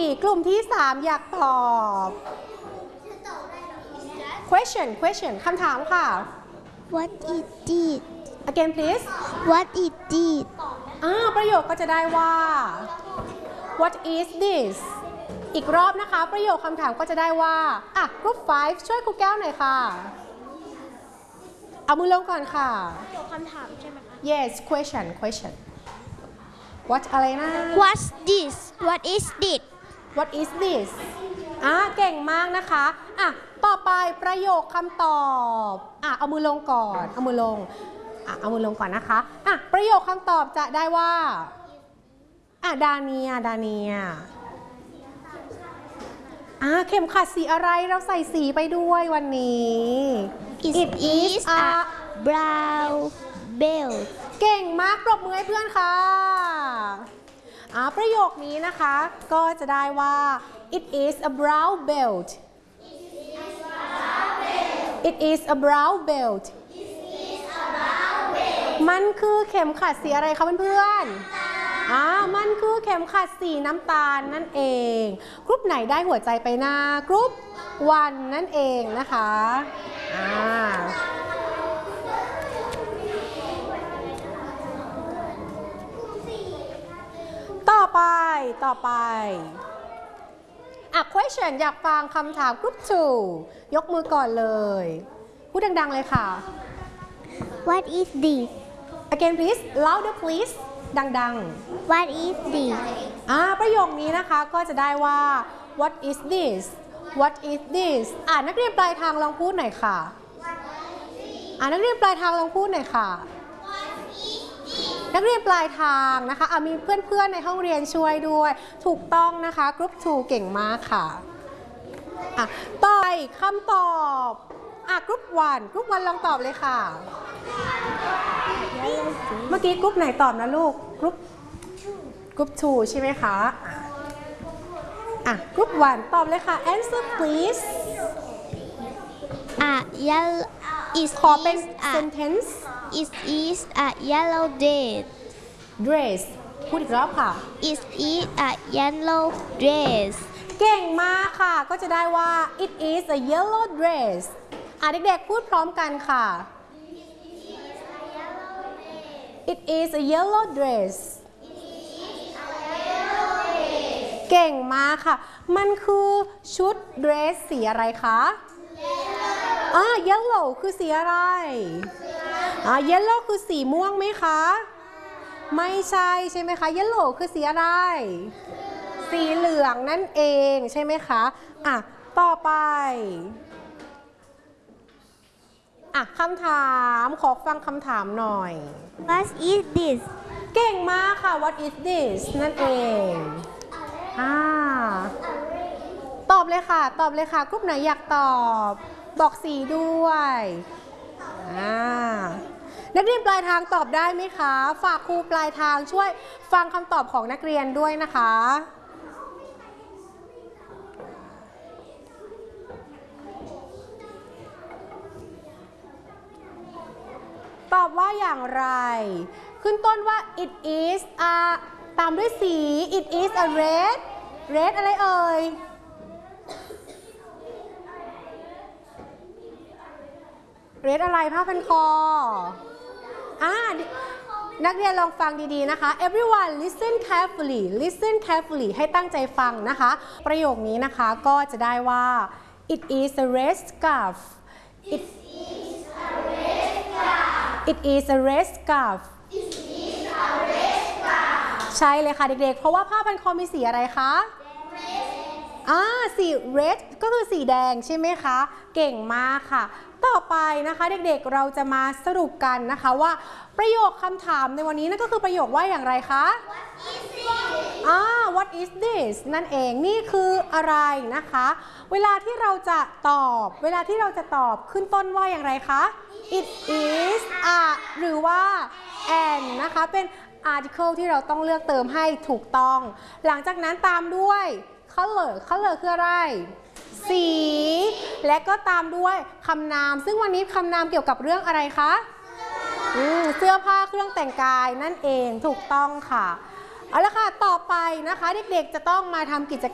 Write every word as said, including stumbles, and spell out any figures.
กลุ่มที่สามอยากตอบ question question คำถามค่ะ What it did again please What it did อ่าประโยคก็จะได้ว่า what is this อีกรอบนะคะประโยคคำถามก็จะได้ว่าอ่ะ group five ช่วยครูแก้วหน่อยค่ะเอามือลงก่อนค่ะประโยคคำถามใช่ไหมคะ yes question question what อะไรนะ What's this What is this what is this อ่ะเก่งมากนะคะอ่ะต่อไปประโยคคำตอบอ่ะเอามือลงก่อนเอามือลงอ่ะเอามือลงก่อนนะคะอ่ะประโยคคำตอบจะได้ว่าอ่ะดาเนียดาเนียอ่ะเข็มขัดสีอะไรเราใส่สีไปด้วยวันนี้ It is a brown belt เก่งมากปรบมือให้เพื่อนค่ะอ่ะประโยคนี้นะคะก็จะได้ว่า it is a brown belt it is a brown belt มันคือเข็มขัดสีอะไรคะเพื่อนๆอ่ามันคือเข็มขัดสีน้ำตาลนั่นเองกรุ๊ปไหนได้หัวใจไปหน้ากรุ๊ปวันนั่นเองนะคะอ่าต่อไปต่อไปอ่ะ question อยากฟังคำถาม group two ยกมือก่อนเลยพูดดังๆเลยค่ะ What is this again please louder please ดังๆ What is this อ่าประโยคนี้นะคะก็จะได้ว่า what is this what is this อ่านักเรียนปลายทางลองพูดหน่อยค่ะอ่านักเรียนปลายทางลองพูดหน่อยค่ะนักเรียนปลายทางนะคะอ่ามีเพื่อนๆในห้องเรียนช่วยด้วยถูกต้องนะคะกรุ๊ปทูเก่งมากค่ะอ่ะต่อไปคำตอบอ่ะกรุ๊ปวันกรุ๊ปวันลองตอบเลยค่ะเมื่อกี้กรุ๊ปไหนตอบนะลูกกรุ๊ปกรุ๊ปทูใช่ไหมคะอ่ะกรุ๊ปวันตอบเลยค่ะ answer please A yellow is ขอเป็น a sentence It is a yellow dress dress พูดอีกรอบค่ะ It is a yellow dress เก่งมากค่ะก็จะได้ว่า it is a yellow dress อ่ะเด็กๆพูดพร้อมกันค่ะ it is a yellow dress เก่งมากค่ะมันคือชุด dress สีอะไรคะอ่า yellow คือสีอะไรอ่า yellow คือสีม่วงไหมคะไม่ใช่ใช่ไหมคะ yellow คือสีอะไรสีเหลืองนั่นเองใช่ไหมคะอ่ะต่อไปอ่ะคำถามขอฟังคำถามหน่อย What is this เก่งมากค่ะ what is this นั่นเองอ่าตอบเลยค่ะตอบเลยค่ะกลุ่มไหนอยากตอบบอกสีด้วยอ่านักเรียนปลายทางตอบได้ไหมคะฝากครูปลายทางช่วยฟังคำตอบของนักเรียนด้วยนะคะตอบว่าอย่างไรขึ้นต้นว่า it is a ตามด้วยสี it is a red red อะไรเอ่ยเรดอะไรผ้าพันคออ่านักเรียนลองฟังดีๆนะคะ everyone listen carefully listen carefully ให้ตั้งใจฟังนะคะประโยคนี้นะคะก็จะได้ว่า it is a red scarf it it is a red scarf ใช่เลยค่ะเด็กๆเพราะว่าผ้าพันคอมีสีอะไรคะอ่าสี red ก็คือสีแดงใช่ไหมคะเก่งมากค่ะต่อไปนะคะเด็กๆเราจะมาสรุปกันนะคะว่าประโยคคำถามในวันนี้นั่นก็คือประโยคว่าอย่างไรคะ อ่า what is this นั่นเองนี่คืออะไรนะคะเวลาที่เราจะตอบเวลาที่เราจะตอบขึ้นต้นว่าอย่างไรคะ it is a หรือว่า an นะคะเป็น article ที่เราต้องเลือกเติมให้ถูกต้องหลังจากนั้นตามด้วย color color คืออะไรสีและก็ตามด้วยคำนามซึ่งวันนี้คำนามเกี่ยวกับเรื่องอะไรคะเสื้อผ้าเครื่องแต่งกายนั่นเองถูกต้องค่ะเอาละค่ะต่อไปนะคะเด็กๆจะต้องมาทำกิจกรรม